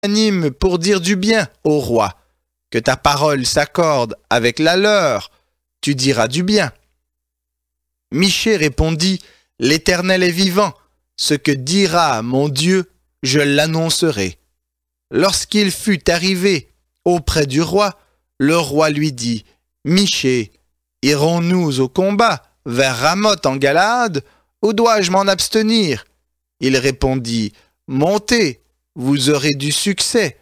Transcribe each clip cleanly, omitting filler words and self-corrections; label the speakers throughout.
Speaker 1: anime pour dire du bien au roi. Que ta parole s'accorde avec la leur, tu diras du bien. Michée répondit, l'Éternel est vivant, ce que dira mon Dieu, je l'annoncerai. Lorsqu'il fut arrivé auprès du roi, le roi lui dit, Michée, irons-nous au combat vers Ramoth en Galaad, ou dois-je m'en abstenir? Il répondit, montez, vous aurez du succès,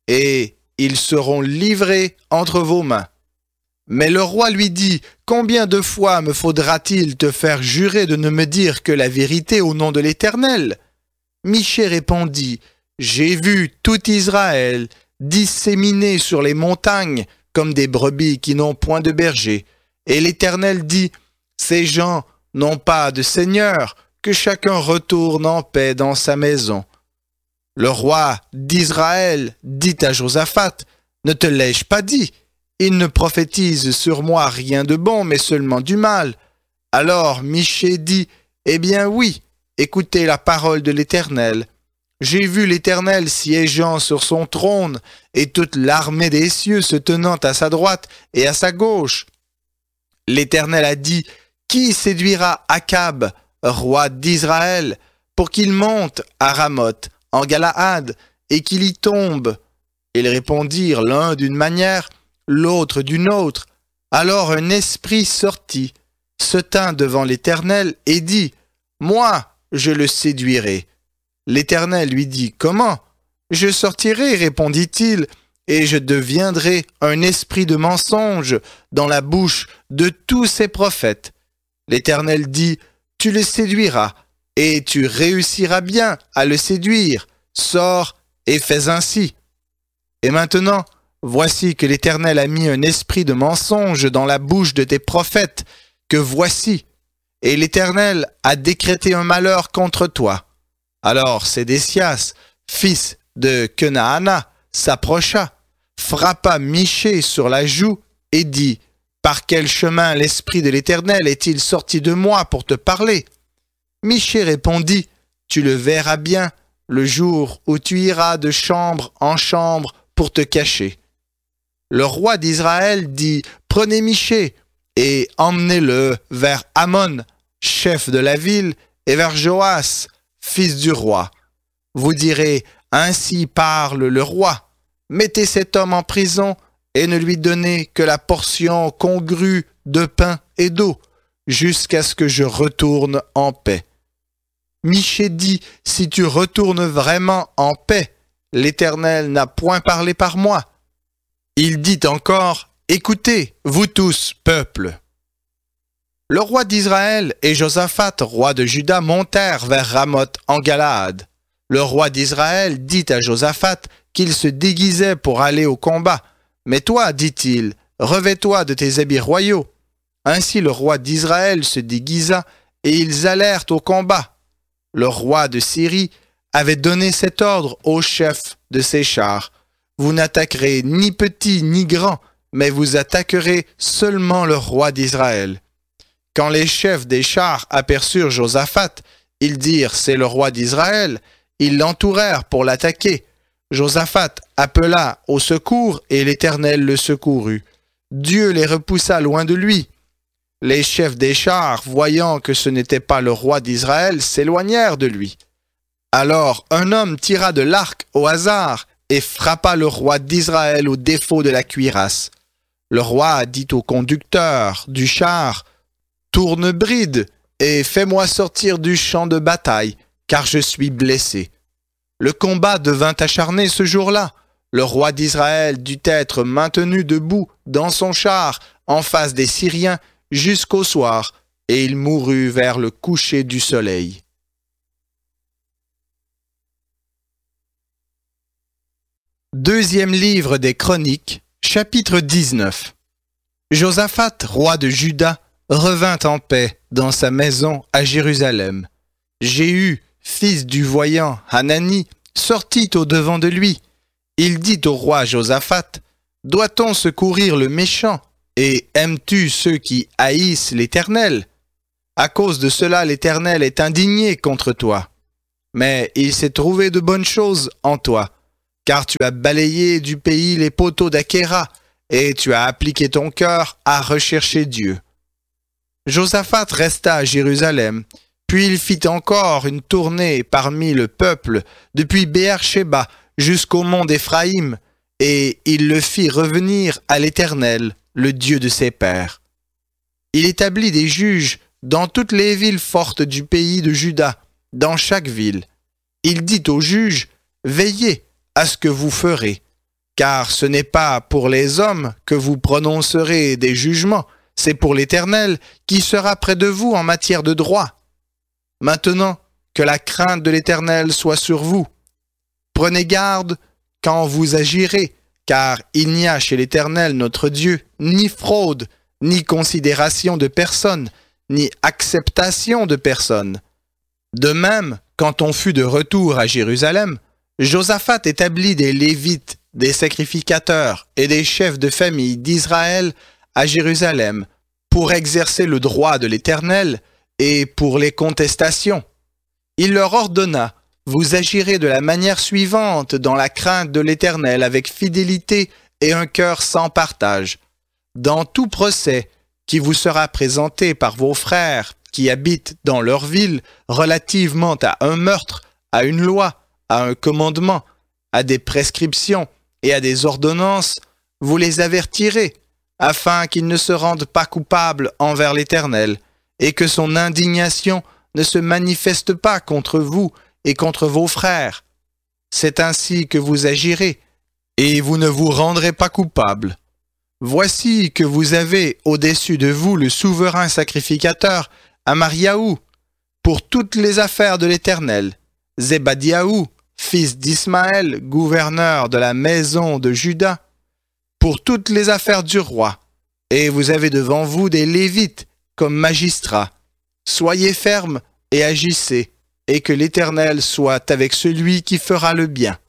Speaker 1: et ils seront livrés entre vos mains. Mais le roi lui dit, combien de fois me faudra-t-il te faire jurer de ne me dire que la vérité au nom de l'Éternel? Michée répondit, j'ai vu tout Israël disséminé sur les montagnes comme des brebis qui n'ont point de berger. Et l'Éternel dit, ces gens n'ont pas de seigneur, que chacun retourne en paix dans sa maison. Le roi d'Israël dit à Josaphat, ne te l'ai-je pas dit? Il ne prophétise sur moi rien de bon, mais seulement du mal. Alors Michée dit, eh bien oui, écoutez la parole de l'Éternel. J'ai vu l'Éternel siégeant sur son trône, et toute l'armée des cieux se tenant à sa droite et à sa gauche. L'Éternel a dit, qui séduira Akab, roi d'Israël, pour qu'il monte à Ramoth, en Galaad, et qu'il y tombe? Ils répondirent l'un d'une manière, l'autre d'une autre. Alors un esprit sortit, se tint devant l'Éternel et dit, moi, je le séduirai. L'Éternel lui dit, comment? Je sortirai, répondit-il, et je deviendrai un esprit de mensonge dans la bouche de tous ses prophètes. L'Éternel dit, tu le séduiras, et tu réussiras bien à le séduire. Sors et fais ainsi. Et maintenant, voici que l'Éternel a mis un esprit de mensonge dans la bouche de tes prophètes, que voici. Et l'Éternel a décrété un malheur contre toi. Alors Sédécias, fils de Kenaana, s'approcha, frappa Michée sur la joue et dit, par quel chemin l'esprit de l'Éternel est-il sorti de moi pour te parler? Michée répondit, tu le verras bien le jour où tu iras de chambre en chambre pour te cacher. Le roi d'Israël dit, prenez Michée et emmenez-le vers Amon, chef de la ville, et vers Joas, fils du roi. Vous direz, ainsi parle le roi. Mettez cet homme en prison et ne lui donnez que la portion congrue de pain et d'eau, jusqu'à ce que je retourne en paix. Michée dit, si tu retournes vraiment en paix, l'Éternel n'a point parlé par moi. Il dit encore, écoutez, vous tous, peuple. Le roi d'Israël et Josaphat, roi de Juda, montèrent vers Ramoth en Galaad. Le roi d'Israël dit à Josaphat qu'il se déguisait pour aller au combat. Mais toi, dit-il, revêt-toi de tes habits royaux. Ainsi le roi d'Israël se déguisa et ils allèrent au combat. Le roi de Syrie avait donné cet ordre au chef de ses chars. Vous n'attaquerez ni petit ni grand, mais vous attaquerez seulement le roi d'Israël. Quand les chefs des chars aperçurent Josaphat, ils dirent, c'est le roi d'Israël. Ils l'entourèrent pour l'attaquer. Josaphat appela au secours et l'Éternel le secourut. Dieu les repoussa loin de lui. Les chefs des chars, voyant que ce n'était pas le roi d'Israël, s'éloignèrent de lui. Alors un homme tira de l'arc au hasard et frappa le roi d'Israël au défaut de la cuirasse. Le roi dit au conducteur du char, « Tourne bride et fais-moi sortir du champ de bataille, car je suis blessé. » Le combat devint acharné ce jour-là. Le roi d'Israël dut être maintenu debout dans son char en face des Syriens jusqu'au soir, et il mourut vers le coucher du soleil. Deuxième livre des Chroniques, chapitre 19. Josaphat, roi de Juda, revint en paix dans sa maison à Jérusalem. Jéhu, fils du voyant Hanani, sortit au-devant de lui. Il dit au roi Josaphat, « Doit-on secourir le méchant, et aimes-tu ceux qui haïssent l'Éternel? À cause de cela, l'Éternel est indigné contre toi. Mais il s'est trouvé de bonnes choses en toi, car tu as balayé du pays les poteaux d'Achéra, et tu as appliqué ton cœur à rechercher Dieu. Josaphat resta à Jérusalem, puis il fit encore une tournée parmi le peuple, depuis Béer-Shéba jusqu'au mont d'Éphraïm, et il le fit revenir à l'Éternel, le Dieu de ses pères. Il établit des juges dans toutes les villes fortes du pays de Juda, dans chaque ville. Il dit aux juges, « Veillez à ce que vous ferez, car ce n'est pas pour les hommes que vous prononcerez des jugements, c'est pour l'Éternel qui sera près de vous en matière de droit. Maintenant, que la crainte de l'Éternel soit sur vous. Prenez garde quand vous agirez, car il n'y a chez l'Éternel notre Dieu ni fraude, ni considération de personne, ni acceptation de personne. » De même, quand on fut de retour à Jérusalem, Josaphat établit des Lévites, des sacrificateurs et des chefs de famille d'Israël à Jérusalem pour exercer le droit de l'Éternel et pour les contestations. Il leur ordonna, « Vous agirez de la manière suivante dans la crainte de l'Éternel avec fidélité et un cœur sans partage. Dans tout procès qui vous sera présenté par vos frères qui habitent dans leur ville relativement à un meurtre, à une loi, à un commandement, à des prescriptions et à des ordonnances, vous les avertirez, afin qu'ils ne se rendent pas coupables envers l'Éternel, et que son indignation ne se manifeste pas contre vous et contre vos frères. C'est ainsi que vous agirez, et vous ne vous rendrez pas coupables. Voici que vous avez au-dessus de vous le souverain sacrificateur, Amariaou, pour toutes les affaires de l'Éternel, Zébadiaou, fils d'Ismaël, gouverneur de la maison de Juda, pour toutes les affaires du roi, et vous avez devant vous des Lévites comme magistrats. Soyez fermes et agissez, et que l'Éternel soit avec celui qui fera le bien.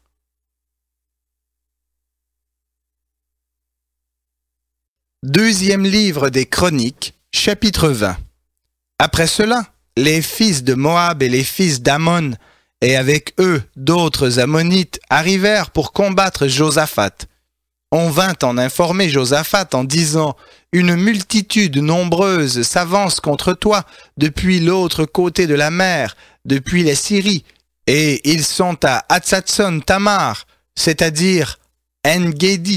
Speaker 1: Deuxième livre des Chroniques, chapitre 20. Après cela, les fils de Moab et les fils d'Ammon, et avec eux d'autres Ammonites, arrivèrent pour combattre Josaphat. On vint en informer Josaphat en disant « Une multitude nombreuse s'avance contre toi depuis l'autre côté de la mer, depuis la Syrie, et ils sont à Hatzatson Tamar, c'est-à-dire En-Gedi. »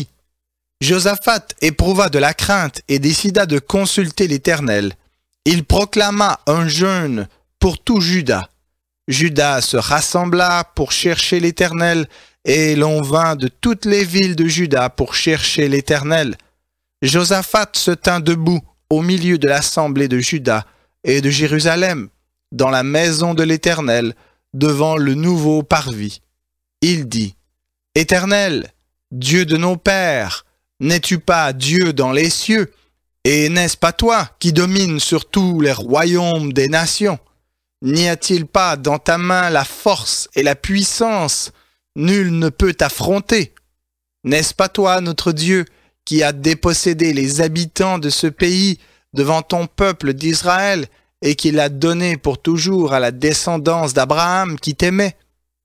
Speaker 1: Josaphat éprouva de la crainte et décida de consulter l'Éternel. Il proclama un jeûne pour tout Juda. Juda se rassembla pour chercher l'Éternel, et l'on vint de toutes les villes de Juda pour chercher l'Éternel. Josaphat se tint debout au milieu de l'assemblée de Juda et de Jérusalem, dans la maison de l'Éternel, devant le nouveau parvis. Il dit, « Éternel, Dieu de nos pères, n'es-tu pas Dieu dans les cieux? Et n'est-ce pas toi qui domines sur tous les royaumes des nations? N'y a-t-il pas dans ta main la force et la puissance? Nul ne peut t'affronter. N'est-ce pas toi, notre Dieu, qui a dépossédé les habitants de ce pays devant ton peuple d'Israël et qui l'a donné pour toujours à la descendance d'Abraham qui t'aimait?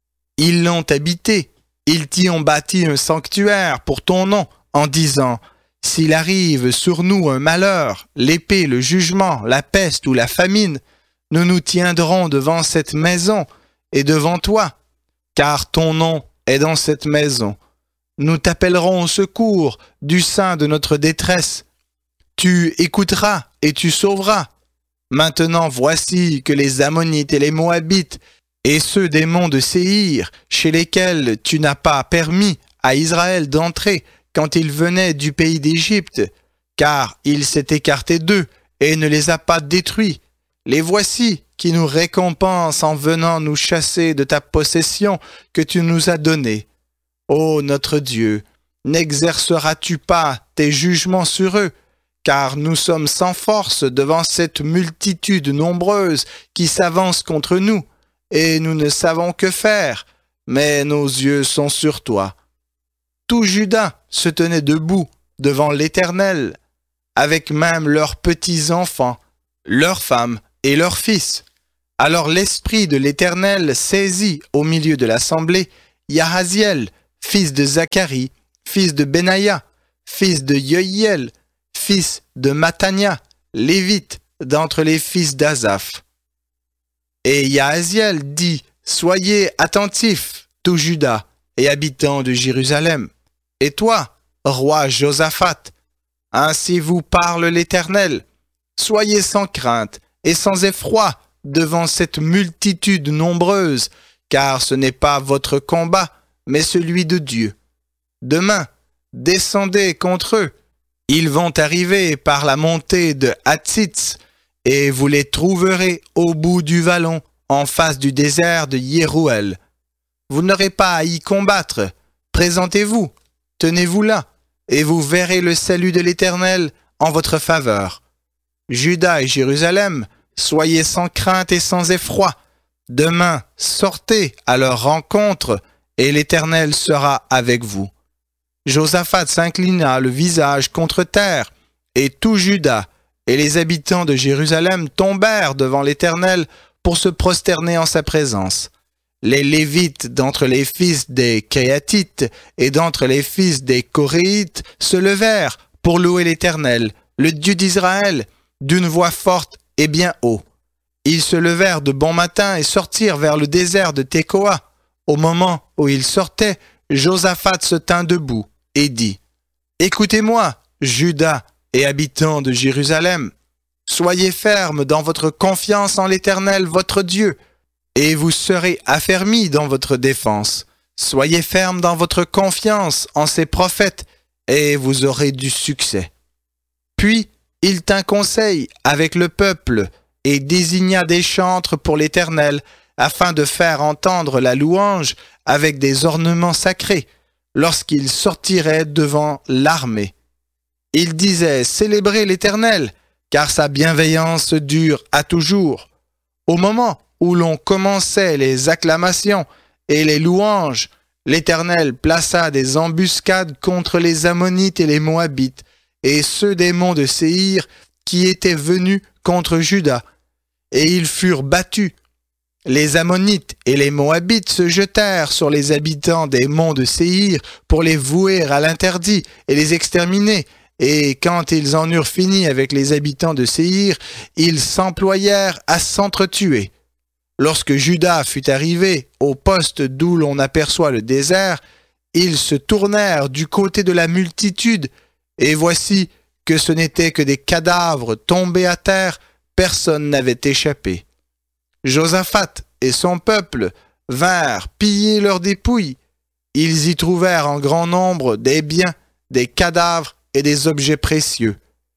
Speaker 1: Ils l'ont habité, ils t'y ont bâti un sanctuaire pour ton nom en disant « S'il arrive sur nous un malheur, l'épée, le jugement, la peste ou la famine, nous nous tiendrons devant cette maison et devant toi, car ton nom est dans cette maison. Nous t'appellerons au secours du sein de notre détresse. Tu écouteras et tu sauveras. Maintenant voici que les Ammonites et les Moabites et ceux des monts de Séhir, chez lesquels tu n'as pas permis à Israël d'entrer quand il venait du pays d'Égypte, car il s'est écarté d'eux et ne les a pas détruits. Les voici qui nous récompensent en venant nous chasser de ta possession que tu nous as donnée. Ô notre Dieu, n'exerceras-tu pas tes jugements sur eux, car nous sommes sans force devant cette multitude nombreuse qui s'avance contre nous, et nous ne savons que faire, mais nos yeux sont sur toi. » Tout Juda se tenait debout devant l'Éternel, avec même leurs petits-enfants, leurs femmes et leurs fils. Alors l'Esprit de l'Éternel saisit au milieu de l'assemblée Yahaziel, fils de Zacharie, fils de Benaïa, fils de Yoïel, fils de Mattania, lévite d'entre les fils d'Asaph. Et Yahaziel dit, soyez attentifs, tout Juda et habitants de Jérusalem. Et toi, roi Josaphat, ainsi vous parle l'Éternel. Soyez sans crainte et sans effroi devant cette multitude nombreuse, car ce n'est pas votre combat, mais celui de Dieu. Demain, descendez contre eux. Ils vont arriver par la montée de Hatzitz, et vous les trouverez au bout du vallon, en face du désert de Yérouël. Vous n'aurez pas à y combattre. Présentez-vous, tenez-vous là, et vous verrez le salut de l'Éternel en votre faveur. Juda et Jérusalem, soyez sans crainte et sans effroi. Demain, sortez à leur rencontre, et l'Éternel sera avec vous. Josaphat s'inclina le visage contre terre, et tout Juda et les habitants de Jérusalem tombèrent devant l'Éternel pour se prosterner en sa présence. Les Lévites d'entre les fils des Kéatites et d'entre les fils des Coréites se levèrent pour louer l'Éternel, le Dieu d'Israël, d'une voix forte et bien haut. Ils se levèrent de bon matin et sortirent vers le désert de Tekoa. Au moment où ils sortaient, Josaphat se tint debout et dit, « Écoutez-moi, Juda et habitants de Jérusalem, soyez fermes dans votre confiance en l'Éternel votre Dieu, et vous serez affermis dans votre défense. Soyez fermes dans votre confiance en ses prophètes, et vous aurez du succès. » Puis il tint conseil avec le peuple et désigna des chantres pour l'Éternel, afin de faire entendre la louange avec des ornements sacrés, lorsqu'il sortirait devant l'armée. Il disait, « Célébrez l'Éternel, car sa bienveillance dure à toujours. » Au moment où l'on commençait les acclamations et les louanges, l'Éternel plaça des embuscades contre les Ammonites et les Moabites, et ceux des monts de Séhir qui étaient venus contre Juda, et ils furent battus. Les Ammonites et les Moabites se jetèrent sur les habitants des monts de Séhir pour les vouer à l'interdit et les exterminer. Et quand ils en eurent fini avec les habitants de Séhir, ils s'employèrent à s'entretuer. Lorsque Juda fut arrivé au poste d'où l'on aperçoit le désert, ils se tournèrent du côté de la multitude, et voici que ce n'étaient que des cadavres tombés à terre, personne n'avait échappé. Josaphat et son peuple vinrent piller leurs dépouilles. Ils y trouvèrent en grand nombre des biens, des cadavres et des objets précieux.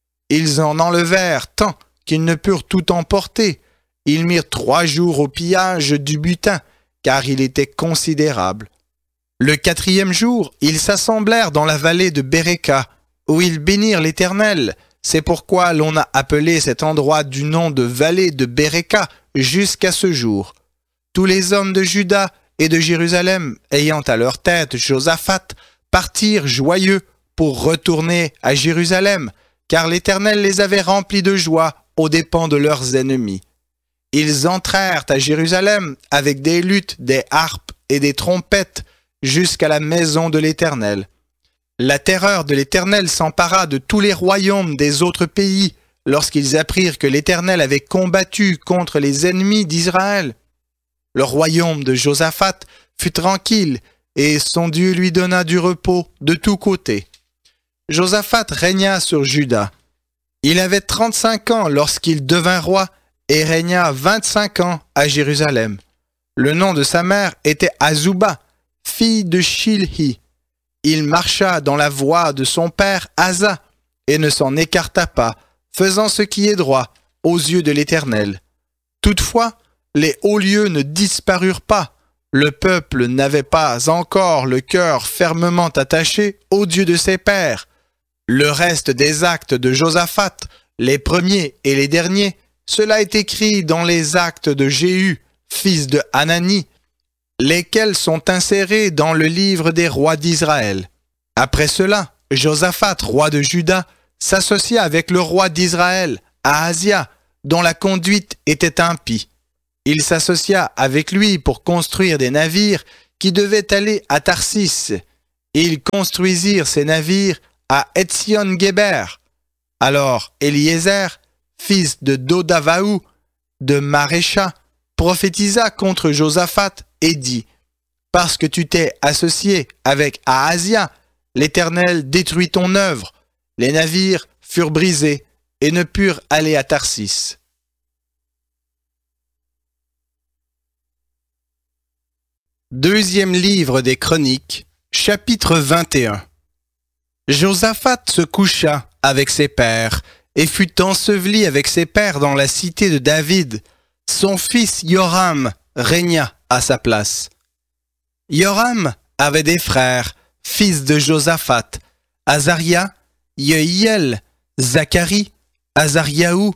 Speaker 1: Ils en enlevèrent tant qu'ils ne purent tout emporter. Ils mirent 3 jours au pillage du butin, car il était considérable. Le 4e jour, ils s'assemblèrent dans la vallée de Béréka, où ils bénirent l'Éternel. C'est pourquoi l'on a appelé cet endroit du nom de vallée de Béréka jusqu'à ce jour. Tous les hommes de Juda et de Jérusalem, ayant à leur tête Josaphat, partirent joyeux pour retourner à Jérusalem, car l'Éternel les avait remplis de joie aux dépens de leurs ennemis. Ils entrèrent à Jérusalem avec des luths, des harpes et des trompettes jusqu'à la maison de l'Éternel. La terreur de l'Éternel s'empara de tous les royaumes des autres pays lorsqu'ils apprirent que l'Éternel avait combattu contre les ennemis d'Israël. Le royaume de Josaphat fut tranquille et son Dieu lui donna du repos de tous côtés. Josaphat régna sur Juda. Il avait 35 ans lorsqu'il devint roi et régna 25 ans à Jérusalem. Le nom de sa mère était Azouba, fille de Shilhi. Il marcha dans la voie de son père Asa et ne s'en écarta pas, faisant ce qui est droit aux yeux de l'Éternel. Toutefois, les hauts lieux ne disparurent pas. Le peuple n'avait pas encore le cœur fermement attaché au Dieu de ses pères. Le reste des actes de Josaphat, les premiers et les derniers, cela est écrit dans les actes de Jéhu, fils de Hanani, lesquels sont insérés dans le livre des rois d'Israël. Après cela, Josaphat, roi de Juda, s'associa avec le roi d'Israël, Ahazia, dont la conduite était impie. Il s'associa avec lui pour construire des navires qui devaient aller à Tarsis. Ils construisirent ces navires à Etzion-Géber. Alors Éliézer, fils de Dodavahu, de Marécha, prophétisa contre Josaphat et dit: Parce que tu t'es associé avec Ahazia, l'Éternel détruit ton œuvre. Les navires furent brisés et ne purent aller à Tarsis. Deuxième livre des Chroniques, chapitre 21. Josaphat se coucha avec ses pères et fut enseveli avec ses pères dans la cité de David. Son fils Yoram régna à sa place. Yoram avait des frères, fils de Josaphat: Azaria, Yehiel, Zacharie, Azariahu,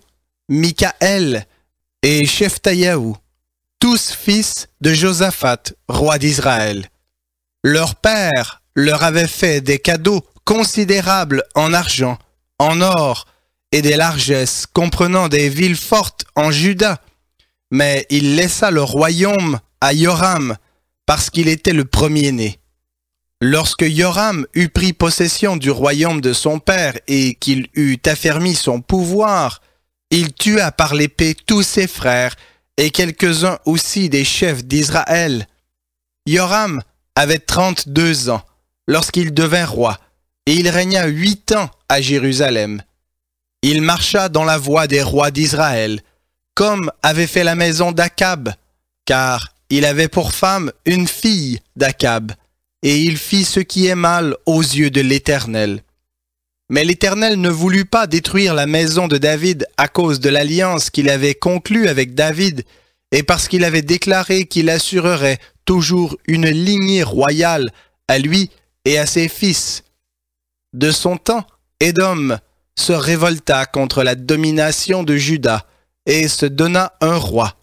Speaker 1: Mikaël et Shephtayahu, tous fils de Josaphat, roi d'Israël. Leur père leur avait fait des cadeaux considérables en argent, en or et des largesses, comprenant des villes fortes en Juda. Mais il laissa le royaume à Yoram, parce qu'il était le premier-né. Lorsque Yoram eut pris possession du royaume de son père et qu'il eut affermi son pouvoir, il tua par l'épée tous ses frères et quelques-uns aussi des chefs d'Israël. Yoram avait 32 ans lorsqu'il devint roi, et il régna 8 ans à Jérusalem. Il marcha dans la voie des rois d'Israël, comme avait fait la maison d'Akab, car il avait pour femme une fille d'Akab, et il fit ce qui est mal aux yeux de l'Éternel. Mais l'Éternel ne voulut pas détruire la maison de David à cause de l'alliance qu'il avait conclue avec David, et parce qu'il avait déclaré qu'il assurerait toujours une lignée royale à lui et à ses fils. De son temps, Édom se révolta contre la domination de Juda et se donna un roi.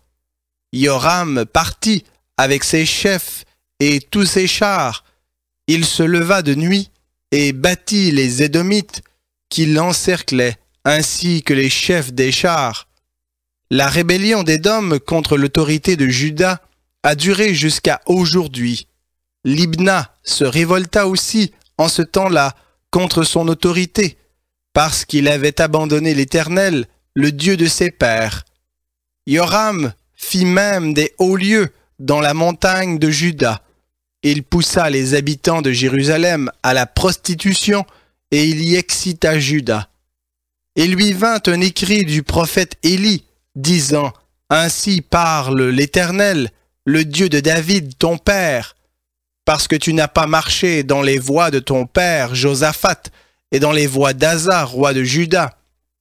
Speaker 1: Yoram partit avec ses chefs et tous ses chars. Il se leva de nuit et battit les Édomites qui l'encerclaient, ainsi que les chefs des chars. La rébellion d'Édom contre l'autorité de Juda a duré jusqu'à aujourd'hui. Libna se révolta aussi en ce temps-là contre son autorité, parce qu'il avait abandonné l'Éternel, le Dieu de ses pères. Yoram fit même des hauts lieux dans la montagne de Juda. Il poussa les habitants de Jérusalem à la prostitution et il y excita Juda. Il lui vint un écrit du prophète Élie, disant: Ainsi parle l'Éternel, le Dieu de David ton père, parce que tu n'as pas marché dans les voies de ton père Josaphat et dans les voies d'Asa, roi de Juda,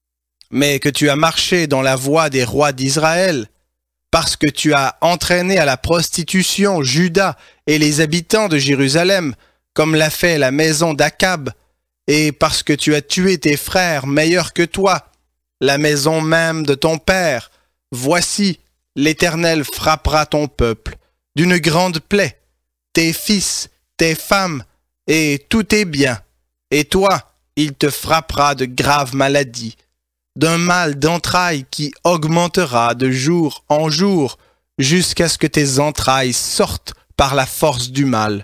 Speaker 1: mais que tu as marché dans la voie des rois d'Israël, parce que tu as entraîné à la prostitution Juda et les habitants de Jérusalem, comme l'a fait la maison d'Akab, et parce que tu as tué tes frères meilleurs que toi, la maison même de ton père. Voici, l'Éternel frappera ton peuple d'une grande plaie, tes fils, tes femmes et tous tes biens, et toi, il te frappera de graves maladies, d'un mal d'entrailles qui augmentera de jour en jour, jusqu'à ce que tes entrailles sortent par la force du mal.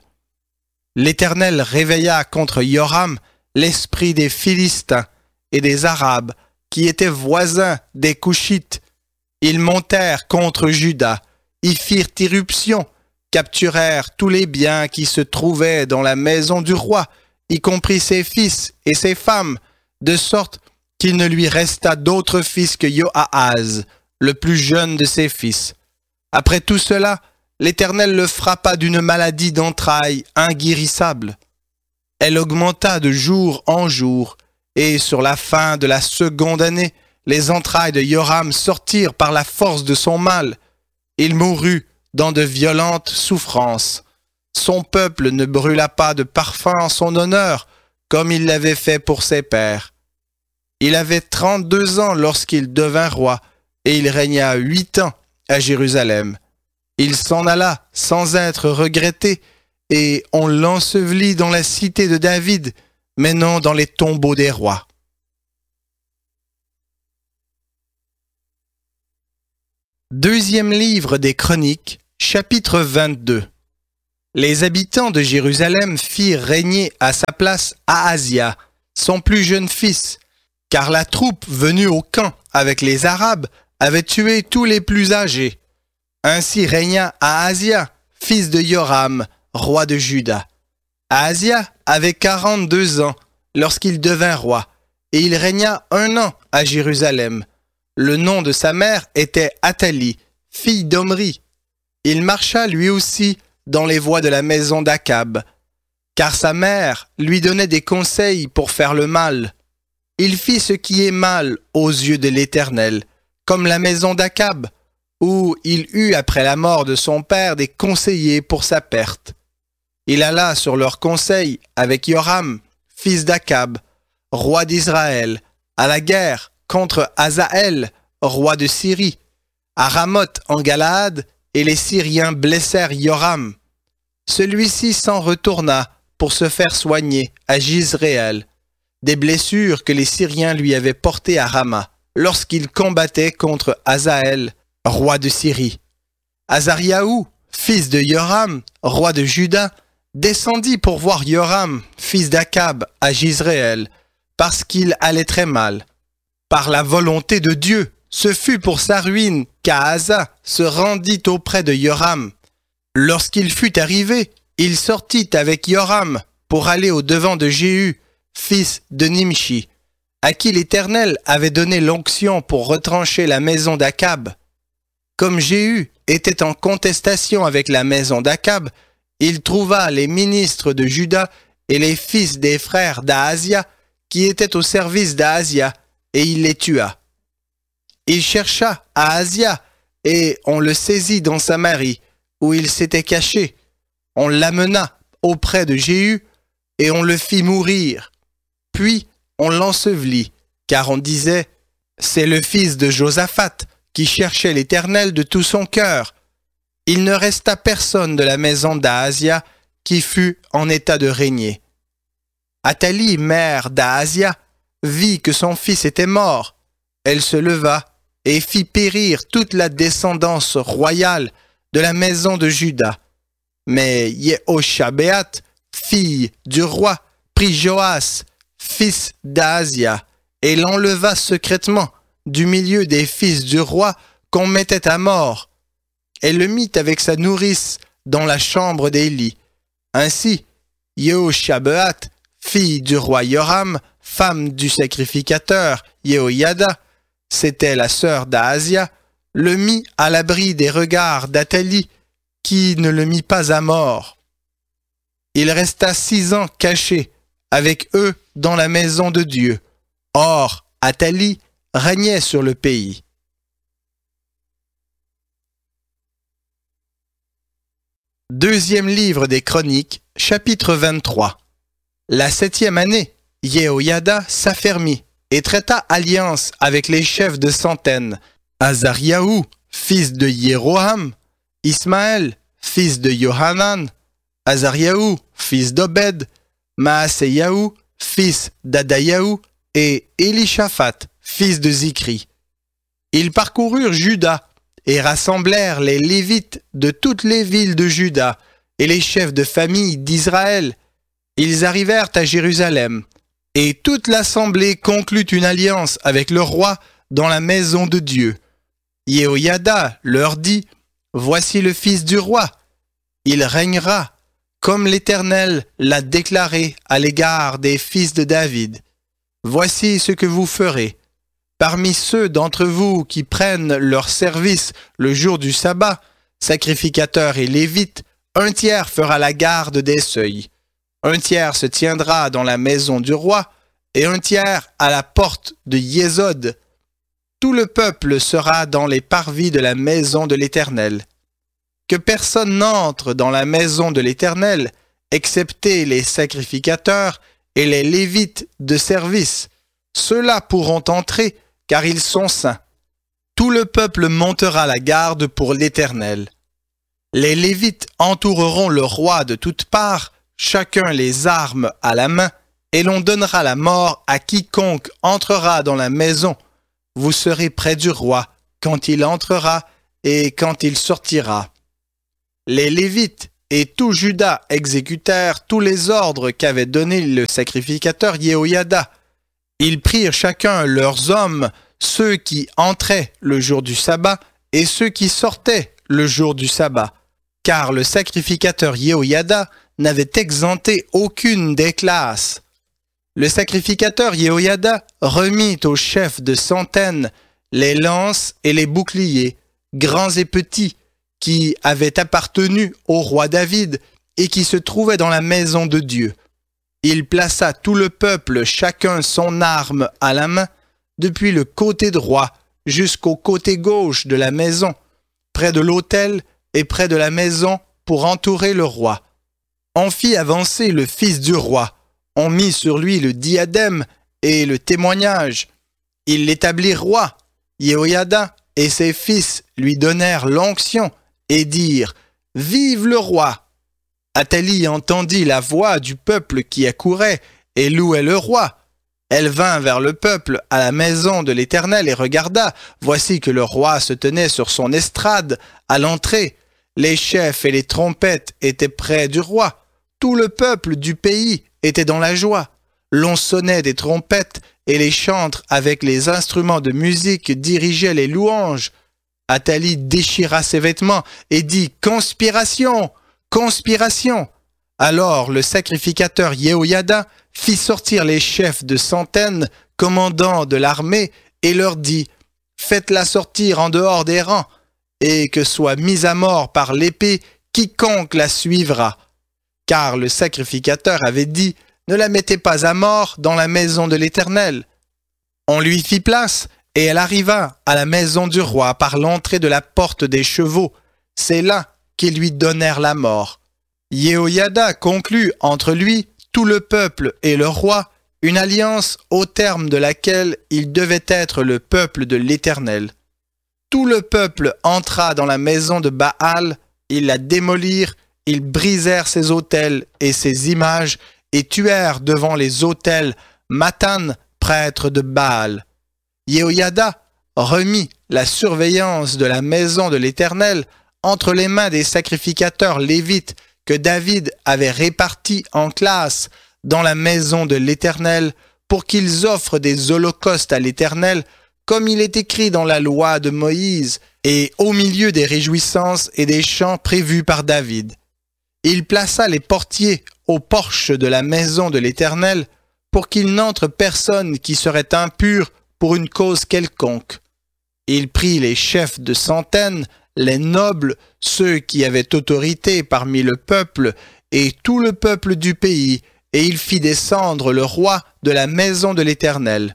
Speaker 1: L'Éternel réveilla contre Yoram l'esprit des Philistins et des Arabes, qui étaient voisins des Couchites. Ils montèrent contre Juda, y firent irruption, capturèrent tous les biens qui se trouvaient dans la maison du roi, y compris ses fils et ses femmes, de sorte qu'il ne lui resta d'autre fils que Joahaz, le plus jeune de ses fils. Après tout cela, l'Éternel le frappa d'une maladie d'entrailles inguérissable. Elle augmenta de jour en jour, et sur la fin de la seconde année, les entrailles de Yoram sortirent par la force de son mal. Il mourut dans de violentes souffrances. Son peuple ne brûla pas de parfum en son honneur, comme il l'avait fait pour ses pères. Il avait 32 ans lorsqu'il devint roi, et il régna 8 ans à Jérusalem. Il s'en alla sans être regretté, et on l'ensevelit dans la cité de David, mais non dans les tombeaux des rois. Deuxième livre des Chroniques, chapitre 22. Les habitants de Jérusalem firent régner à sa place Ahazia, son plus jeune fils, car la troupe venue au camp avec les Arabes avait tué tous les plus âgés. Ainsi régna Ahazia, fils de Yoram, roi de Juda. Ahazia avait 42 ans lorsqu'il devint roi, et il régna 1 an à Jérusalem. Le nom de sa mère était Athalie, fille d'Omri. Il marcha lui aussi dans les voies de la maison d'Akab, car sa mère lui donnait des conseils pour faire le mal. Il fit ce qui est mal aux yeux de l'Éternel, comme la maison d'Akab, où il eut après la mort de son père des conseillers pour sa perte. Il alla sur leurs conseils avec Yoram, fils d'Akab, roi d'Israël, à la guerre contre Hazaël, roi de Syrie, à Ramoth en Galaad, et les Syriens blessèrent Yoram. Celui-ci s'en retourna pour se faire soigner à Jizréel, des blessures que les Syriens lui avaient portées à Rama, lorsqu'il combattait contre Hazaël, roi de Syrie. Azariahu, fils de Yoram, roi de Juda, descendit pour voir Yoram, fils d'Akab, à Jizréel, parce qu'il allait très mal. Par la volonté de Dieu, ce fut pour sa ruine qu'Ahaza se rendit auprès de Yoram. Lorsqu'il fut arrivé, il sortit avec Yoram pour aller au-devant de Jéhu, fils de Nimshi, à qui l'Éternel avait donné l'onction pour retrancher la maison d'Akab. Comme Jéhu était en contestation avec la maison d'Akab, il trouva les ministres de Juda et les fils des frères d'Ahazia qui étaient au service d'Ahazia, et il les tua. Il chercha Ahazia, et on le saisit dans Samarie, où il s'était caché. On l'amena auprès de Jéhu, et on le fit mourir. Puis on l'ensevelit, car on disait, « C'est le fils de Josaphat, qui cherchait l'Éternel de tout son cœur. » Il ne resta personne de la maison d'Ahazia qui fût en état de régner. Athalie, mère d'Ahazia, vit que son fils était mort. Elle se leva et fit périr toute la descendance royale de la maison de Juda. Mais Yehoshabéat, fille du roi, prit Joas, fils d'Ahazia, et l'enleva secrètement du milieu des fils du roi qu'on mettait à mort. Elle le mit avec sa nourrice dans la chambre d'Élie. Ainsi, Yehoshabéat, fille du roi Yoram, femme du sacrificateur Yehoyada, c'était la sœur d'Ahazia, le mit à l'abri des regards d'Athalie, qui ne le mit pas à mort. Il resta 6 ans caché avec eux dans la maison de Dieu. Or, Athalie régnait sur le pays. Deuxième livre des Chroniques, chapitre 23. La 7e année, Yehoyada s'affermit et traita alliance avec les chefs de centaines, Azariahu, fils de Jéroham, Ismaël, fils de Yohanan, Azariahu, fils d'Obed, Maaseyahu, fils d'Adayahu, et Élishaphat, fils de Zikri. Ils parcoururent Juda et rassemblèrent les Lévites de toutes les villes de Juda et les chefs de famille d'Israël. Ils arrivèrent à Jérusalem, et toute l'assemblée conclut une alliance avec le roi dans la maison de Dieu. Yehoyada leur dit, « Voici le fils du roi. Il régnera, comme l'Éternel l'a déclaré à l'égard des fils de David. Voici ce que vous ferez. Parmi ceux d'entre vous qui prennent leur service le jour du sabbat, sacrificateurs et lévites, 1/3 fera la garde des seuils. 1/3 se tiendra dans la maison du roi, et 1/3 à la porte de Yésod. Tout le peuple sera dans les parvis de la maison de l'Éternel. Que personne n'entre dans la maison de l'Éternel, excepté les sacrificateurs et les lévites de service. Ceux-là pourront entrer, car ils sont saints. Tout le peuple montera la garde pour l'Éternel. Les lévites entoureront le roi de toutes parts, chacun les armes à la main, et l'on donnera la mort à quiconque entrera dans la maison. Vous serez près du roi quand il entrera et quand il sortira. Les Lévites et tout Juda exécutèrent tous les ordres qu'avait donnés le sacrificateur Yehoyada. Ils prirent chacun leurs hommes, ceux qui entraient le jour du sabbat et ceux qui sortaient le jour du sabbat, car le sacrificateur Yehoyada n'avait exempté aucune des classes. Le sacrificateur Yehoyada remit aux chefs de centaines les lances et les boucliers, grands et petits, qui avaient appartenu au roi David et qui se trouvaient dans la maison de Dieu. Il plaça tout le peuple, chacun son arme à la main, depuis le côté droit jusqu'au côté gauche de la maison, près de l'autel et près de la maison pour entourer le roi. On fit avancer le fils du roi, on mit sur lui le diadème et le témoignage. Ils l'établirent roi. Yehoyada et ses fils lui donnèrent l'onction et dirent « Vive le roi !» Athalie entendit la voix du peuple qui accourait et louait le roi. Elle vint vers le peuple à la maison de l'Éternel et regarda. Voici que le roi se tenait sur son estrade à l'entrée. Les chefs et les trompettes étaient près du roi. Tout le peuple du pays était dans la joie. L'on sonnait des trompettes et les chantres avec les instruments de musique dirigeaient les louanges. Athalie déchira ses vêtements et dit « Conspiration ! Conspiration !» Alors le sacrificateur Yehoyada fit sortir les chefs de centaines, commandants de l'armée, et leur dit « Faites-la sortir en dehors des rangs, et que soit mis à mort par l'épée quiconque la suivra. » Car le sacrificateur avait dit « Ne la mettez pas à mort dans la maison de l'Éternel. » On lui fit place, et elle arriva à la maison du roi par l'entrée de la porte des chevaux. C'est là qu'ils lui donnèrent la mort. Yehoyada conclut entre lui, tout le peuple et le roi, une alliance au terme de laquelle il devait être le peuple de l'Éternel. Tout le peuple entra dans la maison de Baal, ils la démolirent, ils brisèrent ses autels et ses images et tuèrent devant les autels Mathan, prêtre de Baal. Yehoyada remit la surveillance de la maison de l'Éternel entre les mains des sacrificateurs lévites que David avait répartis en classes dans la maison de l'Éternel pour qu'ils offrent des holocaustes à l'Éternel, comme il est écrit dans la loi de Moïse, et au milieu des réjouissances et des chants prévus par David. Il plaça les portiers au porche de la maison de l'Éternel pour qu'il n'entre personne qui serait impur pour une cause quelconque. Il prit les chefs de centaines, les nobles, ceux qui avaient autorité parmi le peuple, et tout le peuple du pays, et il fit descendre le roi de la maison de l'Éternel.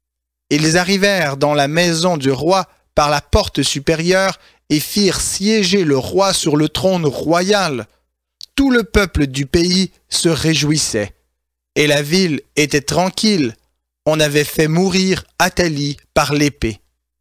Speaker 1: Ils arrivèrent dans la maison du roi par la porte supérieure et firent siéger le roi sur le trône royal. Tout le peuple du pays se réjouissait, et la ville était tranquille. On avait fait mourir Athalie par l'épée.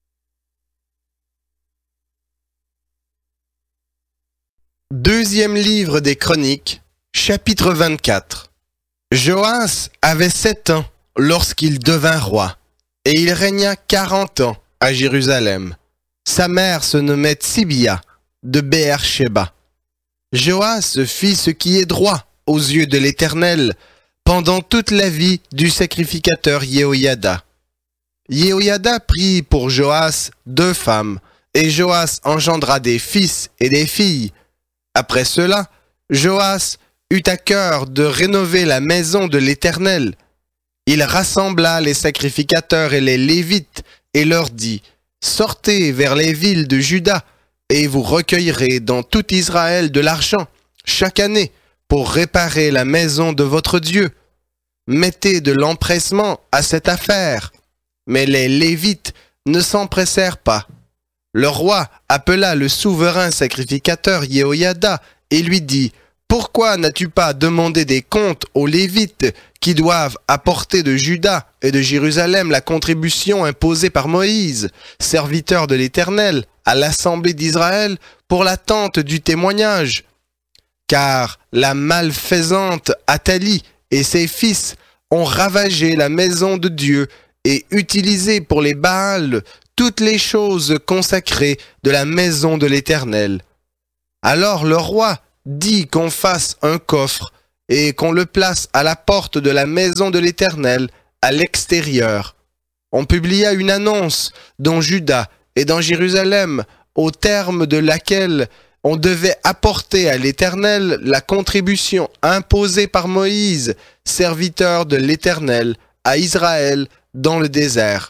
Speaker 1: Deuxième livre des Chroniques, chapitre 24. Joas avait 7 ans lorsqu'il devint roi, et il régna 40 ans à Jérusalem. Sa mère se nommait Tsibia, de Beer-Sheba. Joas fit ce qui est droit aux yeux de l'Éternel pendant toute la vie du sacrificateur Yehoyada. Yehoyada prit pour Joas 2 femmes, et Joas engendra des fils et des filles. Après cela, Joas eut à cœur de rénover la maison de l'Éternel. Il rassembla les sacrificateurs et les Lévites et leur dit « Sortez vers les villes de Juda, et vous recueillerez dans tout Israël de l'argent chaque année pour réparer la maison de votre Dieu. Mettez de l'empressement à cette affaire. » Mais les Lévites ne s'empressèrent pas. Le roi appela le souverain sacrificateur Yehoyada et lui dit « Pourquoi n'as-tu pas demandé des comptes aux Lévites qui doivent apporter de Juda et de Jérusalem la contribution imposée par Moïse, serviteur de l'Éternel, à l'assemblée d'Israël pour la tente du témoignage ? Car la malfaisante Athalie et ses fils ont ravagé la maison de Dieu et utilisé pour les Baals toutes les choses consacrées de la maison de l'Éternel. » Alors le roi dit qu'on fasse un coffre et qu'on le place à la porte de la maison de l'Éternel, à l'extérieur. On publia une annonce dans Juda et dans Jérusalem, au terme de laquelle on devait apporter à l'Éternel la contribution imposée par Moïse, serviteur de l'Éternel, à Israël dans le désert.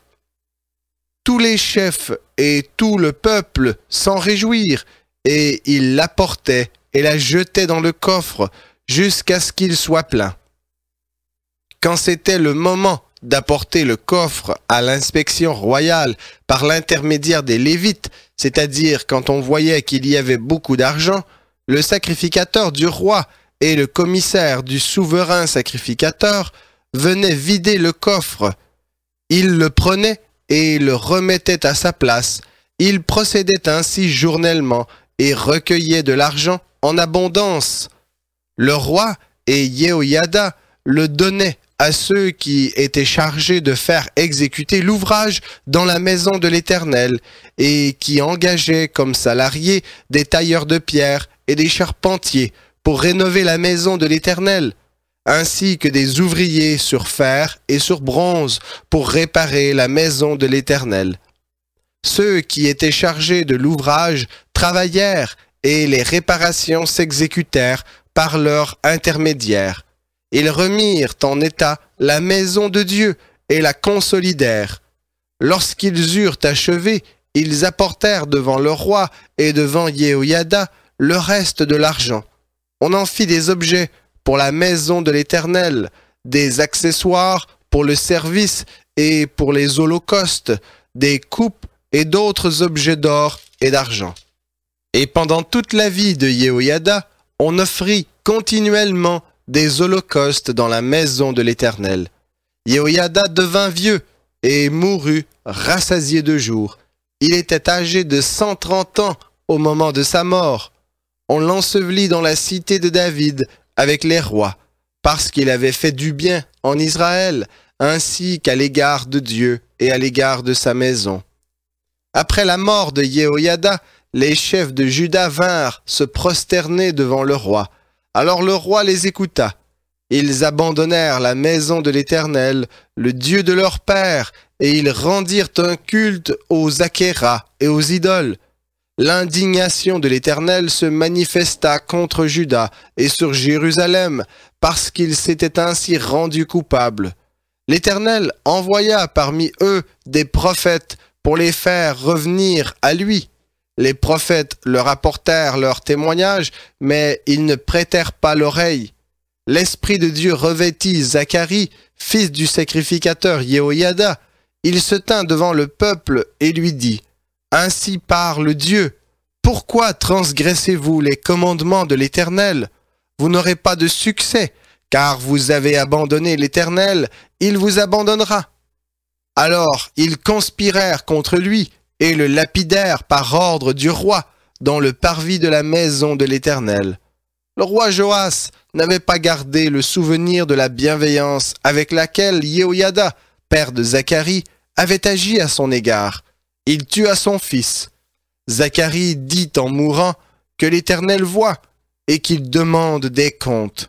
Speaker 1: Tous les chefs et tout le peuple s'en réjouirent, et ils l'apportaient et la jetaient dans le coffre jusqu'à ce qu'il soit plein. Quand c'était le moment d'apporter le coffre à l'inspection royale par l'intermédiaire des Lévites, c'est-à-dire quand on voyait qu'il y avait beaucoup d'argent, le sacrificateur du roi et le commissaire du souverain sacrificateur venaient vider le coffre. Ils le prenaient et le remettaient à sa place. Ils procédaient ainsi journellement et recueillaient de l'argent en abondance. Le roi et Yehoyada le donnaient à ceux qui étaient chargés de faire exécuter l'ouvrage dans la maison de l'Éternel et qui engageaient comme salariés des tailleurs de pierre et des charpentiers pour rénover la maison de l'Éternel, ainsi que des ouvriers sur fer et sur bronze pour réparer la maison de l'Éternel. Ceux qui étaient chargés de l'ouvrage travaillèrent et les réparations s'exécutèrent par leur intermédiaire. Ils remirent en état la maison de Dieu et la consolidèrent. Lorsqu'ils eurent achevé, ils apportèrent devant le roi et devant Yehoyada le reste de l'argent. On en fit des objets pour la maison de l'Éternel, des accessoires pour le service et pour les holocaustes, des coupes et d'autres objets d'or et d'argent. Et pendant toute la vie de Yehoyada, on offrit continuellement des holocaustes dans la maison de l'Éternel. Yehoyada devint vieux et mourut rassasié de jours. Il était âgé de 130 ans au moment de sa mort. On l'ensevelit dans la cité de David avec les rois, parce qu'il avait fait du bien en Israël, ainsi qu'à l'égard de Dieu et à l'égard de sa maison. Après la mort de Yehoyada, les chefs de Juda vinrent se prosterner devant le roi. Alors le roi les écouta. Ils abandonnèrent la maison de l'Éternel, le Dieu de leur père, et ils rendirent un culte aux Achéras et aux idoles. L'indignation de l'Éternel se manifesta contre Juda et sur Jérusalem, parce qu'ils s'étaient ainsi rendus coupables. L'Éternel envoya parmi eux des prophètes pour les faire revenir à lui. Les prophètes leur apportèrent leur témoignage, mais ils ne prêtèrent pas l'oreille. L'Esprit de Dieu revêtit Zacharie, fils du sacrificateur Yehoyada. Il se tint devant le peuple et lui dit : « Ainsi parle Dieu. Pourquoi transgressez-vous les commandements de l'Éternel ? Vous n'aurez pas de succès, car vous avez abandonné l'Éternel, il vous abandonnera. » Alors ils conspirèrent contre lui et le lapidèrent par ordre du roi dans le parvis de la maison de l'Éternel. Le roi Joas n'avait pas gardé le souvenir de la bienveillance avec laquelle Yehoyada, père de Zacharie, avait agi à son égard. Il tua son fils. Zacharie dit en mourant que l'Éternel voit et qu'il demande des comptes.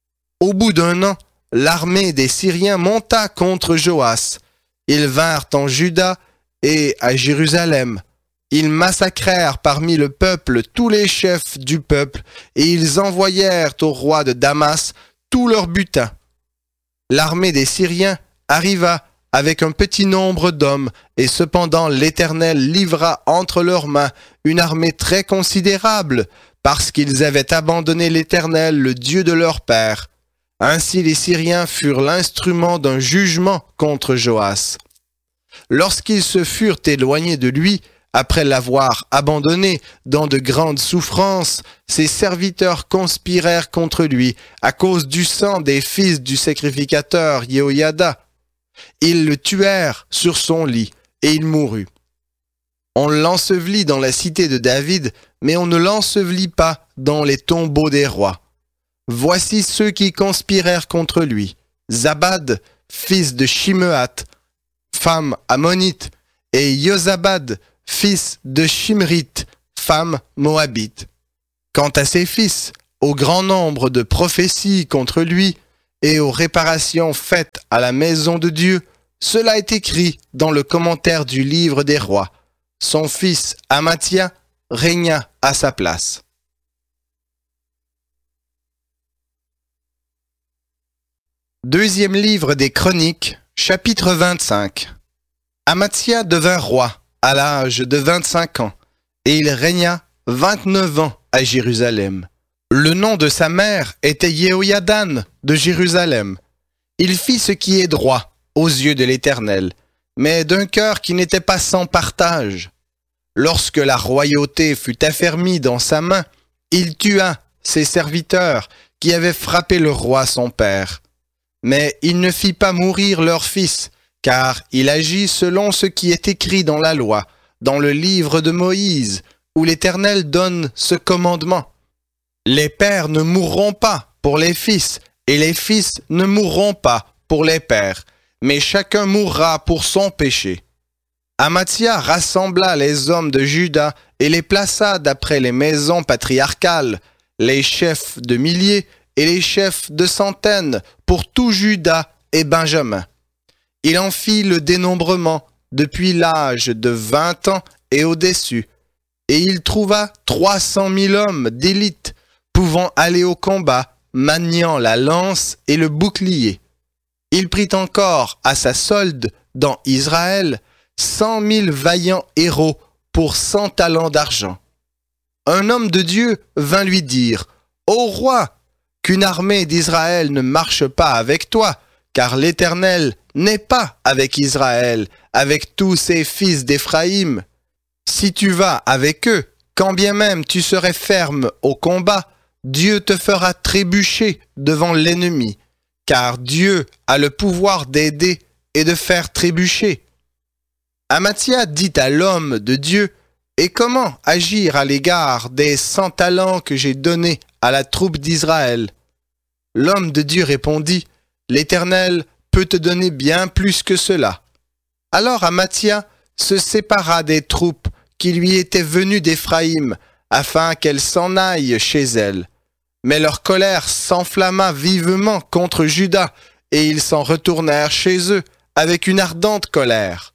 Speaker 1: Au bout d'un an, l'armée des Syriens monta contre Joas. Ils vinrent en Juda et à Jérusalem. Ils massacrèrent parmi le peuple tous les chefs du peuple et ils envoyèrent au roi de Damas tout leur butin. L'armée des Syriens arriva avec un petit nombre d'hommes et cependant l'Éternel livra entre leurs mains une armée très considérable parce qu'ils avaient abandonné l'Éternel, le Dieu de leur père. Ainsi les Syriens furent l'instrument d'un jugement contre Joas. Lorsqu'ils se furent éloignés de lui, après l'avoir abandonné dans de grandes souffrances, ses serviteurs conspirèrent contre lui à cause du sang des fils du sacrificateur Yehoyada. Ils le tuèrent sur son lit et il mourut. On l'ensevelit dans la cité de David, mais on ne l'ensevelit pas dans les tombeaux des rois. Voici ceux qui conspirèrent contre lui. Zabad, fils de Shimeat, femme ammonite, et Yozabad, fils de Shimrith, femme moabite. Quant à ses fils, au grand nombre de prophéties contre lui et aux réparations faites à la maison de Dieu, cela est écrit dans le commentaire du livre des rois. Son fils Amathia régna à sa place. Deuxième livre des Chroniques, chapitre 25. Amathia devint roi à l'âge de 25 ans, et il régna 29 ans à Jérusalem. Le nom de sa mère était Jéhoïadan de Jérusalem. Il fit ce qui est droit aux yeux de l'Éternel, mais d'un cœur qui n'était pas sans partage. Lorsque la royauté fut affermie dans sa main, il tua ses serviteurs qui avaient frappé le roi son père. Mais il ne fit pas mourir leur fils, car il agit selon ce qui est écrit dans la loi, dans le livre de Moïse, où l'Éternel donne ce commandement. Les pères ne mourront pas pour les fils, et les fils ne mourront pas pour les pères, mais chacun mourra pour son péché. Amathia rassembla les hommes de Juda et les plaça d'après les maisons patriarcales, les chefs de milliers et les chefs de centaines pour tout Juda et Benjamin. Il en fit le dénombrement depuis l'âge de 20 ans et au-dessus, et il trouva 300 000 hommes d'élite pouvant aller au combat, maniant la lance et le bouclier. Il prit encore à sa solde dans Israël 100 000 vaillants héros pour 100 talents d'argent. Un homme de Dieu vint lui dire, « Ô roi, qu'une armée d'Israël ne marche pas avec toi, car l'Éternel n'est pas avec Israël, avec tous ses fils d'Éphraïm. Si tu vas avec eux, quand bien même tu serais ferme au combat, Dieu te fera trébucher devant l'ennemi, car Dieu a le pouvoir d'aider et de faire trébucher. » Amathia dit à l'homme de Dieu, « Et comment agir à l'égard des 100 talents que j'ai donnés à la troupe d'Israël ?» L'homme de Dieu répondit, « L'Éternel peut te donner bien plus que cela. » Alors Amathia se sépara des troupes qui lui étaient venues d'Éphraïm, afin qu'elles s'en aillent chez elles. Mais leur colère s'enflamma vivement contre Juda, et ils s'en retournèrent chez eux avec une ardente colère.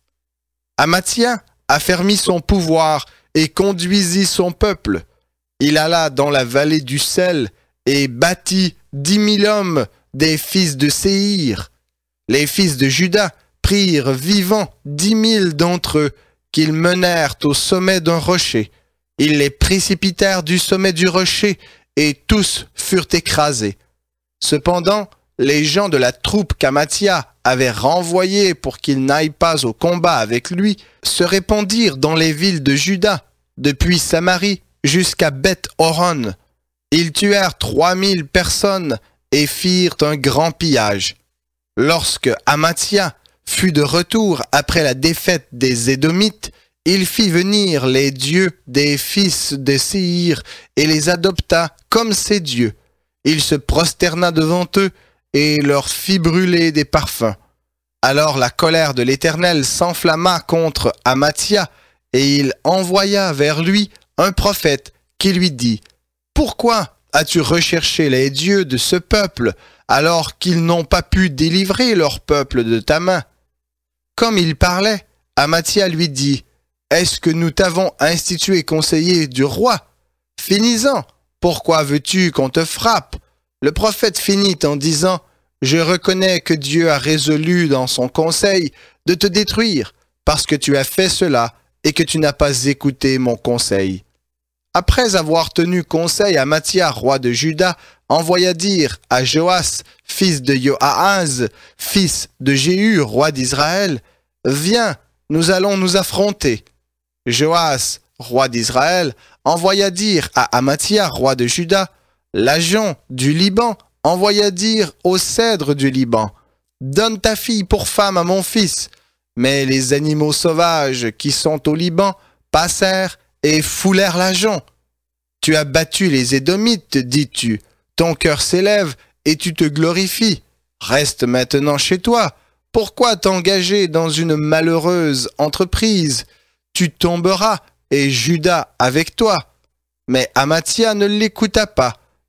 Speaker 1: Amathia affermit son pouvoir et conduisit son peuple. Il alla dans la vallée du sel et battit 10 000 hommes des fils de Séhir. Les fils de Juda prirent vivants 10 000 d'entre eux, qu'ils menèrent au sommet d'un rocher. Ils les précipitèrent du sommet du rocher, et tous furent écrasés. Cependant, les gens de la troupe qu'Amathia avait renvoyée pour qu'ils n'aillent pas au combat avec lui se répandirent dans les villes de Juda, depuis Samarie jusqu'à Beth-Horon. Ils tuèrent 3000 personnes et firent un grand pillage. Lorsque Amathia fut de retour après la défaite des Édomites, il fit venir les dieux des fils de Séhir et les adopta comme ses dieux. Il se prosterna devant eux et leur fit brûler des parfums. Alors la colère de l'Éternel s'enflamma contre Amathia, et il envoya vers lui un prophète qui lui dit, « Pourquoi as-tu recherché les dieux de ce peuple, alors qu'ils n'ont pas pu délivrer leur peuple de ta main ?» Comme il parlait, Amathia lui dit, « Est-ce que nous t'avons institué conseiller du roi? Finis-en, pourquoi veux-tu qu'on te frappe ?» Le prophète finit en disant, « Je reconnais que Dieu a résolu dans son conseil de te détruire, parce que tu as fait cela et que tu n'as pas écouté mon conseil. » Après avoir tenu conseil, Amathia, roi de Juda, envoya dire à Joas, fils de Joahaz, fils de Jéhu, roi d'Israël, « Viens, nous allons nous affronter. » Joas, roi d'Israël, envoya dire à Amathia, roi de Juda, « L'agent du Liban envoya dire au cèdre du Liban, « Donne ta fille pour femme à mon fils. » Mais les animaux sauvages qui sont au Liban passèrent et foulèrent l'agent. « Tu as battu les Édomites, dis-tu. Ton cœur s'élève et tu te glorifies. Reste maintenant chez toi. Pourquoi t'engager dans une malheureuse entreprise? Tu tomberas et Juda avec toi. » Mais Amathia ne l'écouta pas.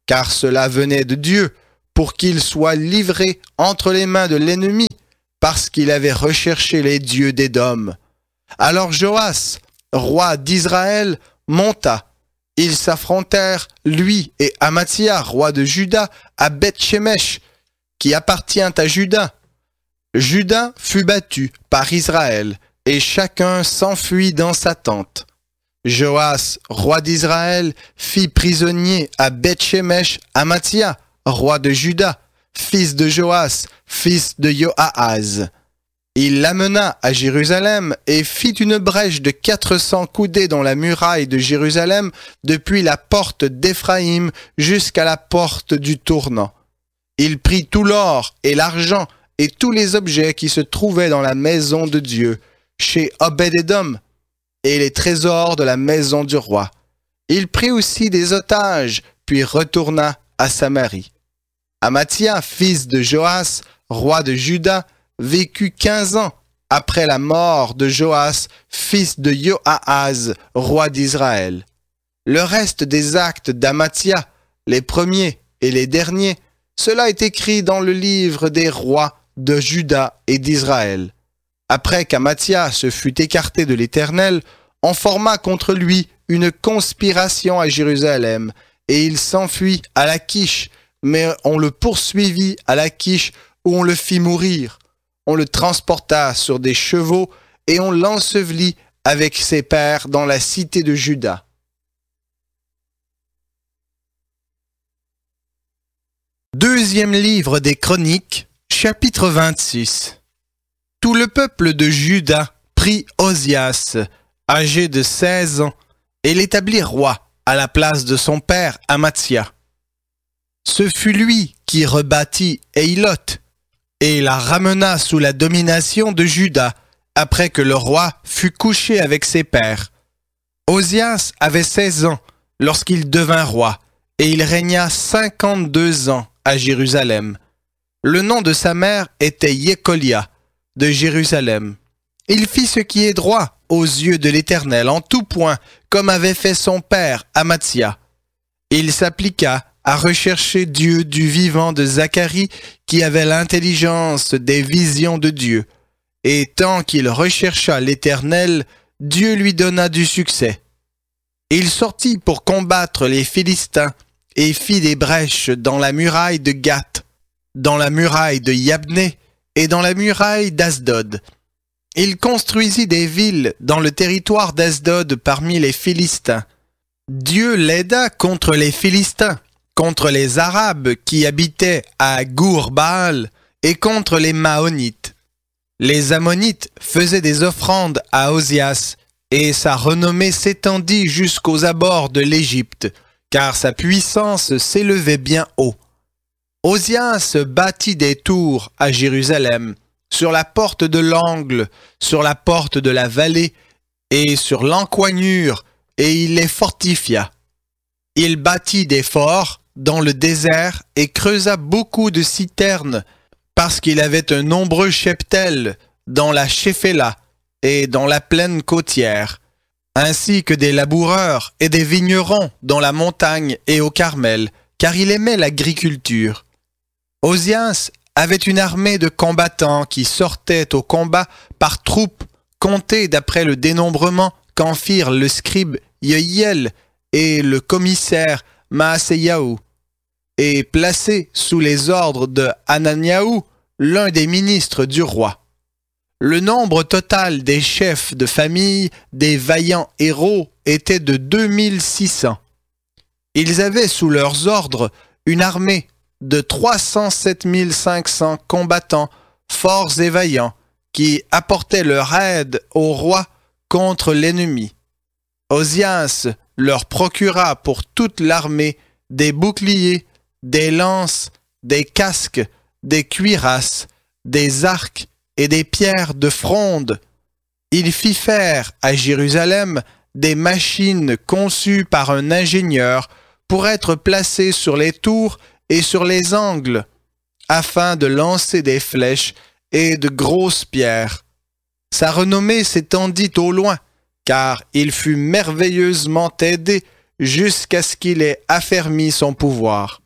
Speaker 1: car cela venait de Dieu, pour qu'il soit livré entre les mains de l'ennemi, parce qu'il avait recherché les dieux d'Édom. Alors Joas, roi d'Israël, monta. Ils s'affrontèrent, lui et Amathia, roi de Juda, à Beth-Shemesh, qui appartient à Juda. Juda fut battu par Israël, et chacun s'enfuit dans sa tente. Joas, roi d'Israël, fit prisonnier à Beth-Shemesh Amathia, roi de Juda, fils de Joas, fils de Joahaz. Il l'amena à Jérusalem et fit une brèche de 400 coudées dans la muraille de Jérusalem, depuis la porte d'Éphraïm jusqu'à la porte du tournant. Il prit tout l'or et l'argent et tous les objets qui se trouvaient dans la maison de Dieu, chez Obed-Édom, et les trésors de la maison du roi. Il prit aussi des otages, puis retourna à Samarie. Amathia, fils de Joas, roi de Juda, vécut 15 ans après la mort de Joas, fils de Joahaz, roi d'Israël. Le reste des actes d'Amathia, les premiers et les derniers, cela est écrit dans le livre des rois de Juda et d'Israël. Après qu'Amathia se fut écarté de l'Éternel, on forma contre lui une conspiration à Jérusalem, et il s'enfuit à Lachish, mais on le poursuivit à Lachish où on le fit mourir. On le transporta sur des chevaux et on l'ensevelit avec ses pères dans la cité de Juda. Deuxième livre des Chroniques, chapitre 26. Tout le peuple de Juda prit Ozias, âgé de 16 ans, et l'établit roi à la place de son père Amathia. Ce fut lui qui rebâtit Éilot et la ramena sous la domination de Juda après que le roi fut couché avec ses pères. Ozias avait 16 ans lorsqu'il devint roi et il régna 52 ans à Jérusalem. Le nom de sa mère était Yekolia de Jérusalem. Il fit ce qui est droit aux yeux de l'Éternel en tout point, comme avait fait son père Amathia. Il s'appliqua à rechercher Dieu du vivant de Zacharie, qui avait l'intelligence des visions de Dieu. Et tant qu'il rechercha l'Éternel, Dieu lui donna du succès. Il sortit pour combattre les Philistins et fit des brèches dans la muraille de Gath, dans la muraille de Yabné et dans la muraille d'Asdod. Il construisit des villes dans le territoire d'Asdod parmi les Philistins. Dieu l'aida contre les Philistins, contre les Arabes qui habitaient à Gour-Baal et contre les Maonites. Les Ammonites faisaient des offrandes à Ozias et sa renommée s'étendit jusqu'aux abords de l'Égypte, car sa puissance s'élevait bien haut. Ozias bâtit des tours à Jérusalem, sur la porte de l'angle, sur la porte de la vallée et sur l'encoignure, et il les fortifia. Il bâtit des forts dans le désert et creusa beaucoup de citernes, parce qu'il avait un nombreux cheptel dans la Shéphéla et dans la plaine côtière, ainsi que des laboureurs et des vignerons dans la montagne et au Carmel, car il aimait l'agriculture. Ozias avait une armée de combattants qui sortaient au combat par troupes, comptées d'après le dénombrement qu'en firent le scribe Yehiel et le commissaire Maaseyahu, et placés sous les ordres de Hananiahu, l'un des ministres du roi. Le nombre total des chefs de famille des vaillants héros était de 2600. Ils avaient sous leurs ordres une armée de 307 500 combattants forts et vaillants qui apportaient leur aide au roi contre l'ennemi. Ozias leur procura pour toute l'armée des boucliers, des lances, des casques, des cuirasses, des arcs et des pierres de fronde. Il fit faire à Jérusalem des machines conçues par un ingénieur pour être placées sur les tours et sur les angles, afin de lancer des flèches et de grosses pierres. Sa renommée s'étendit au loin, car il fut merveilleusement aidé jusqu'à ce qu'il ait affermi son pouvoir.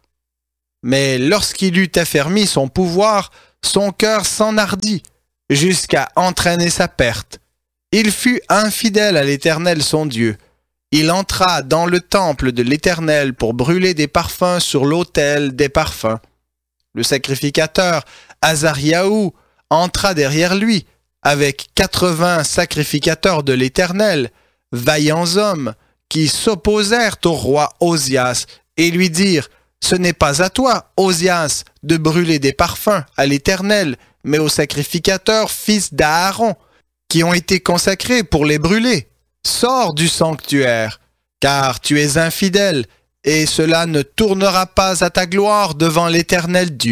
Speaker 1: Mais lorsqu'il eut affermi son pouvoir, son cœur s'enhardit jusqu'à entraîner sa perte. Il fut infidèle à l'Éternel son Dieu. Il entra dans le temple de l'Éternel pour brûler des parfums sur l'autel des parfums. Le sacrificateur Azariahu entra derrière lui avec 80 sacrificateurs de l'Éternel, vaillants hommes, qui s'opposèrent au roi Osias et lui dirent « Ce n'est pas à toi, Osias, de brûler des parfums à l'Éternel, mais aux sacrificateurs fils d'Aaron, qui ont été consacrés pour les brûler. Sors du sanctuaire, car tu es infidèle, et cela ne tournera pas à ta gloire devant l'Éternel Dieu. »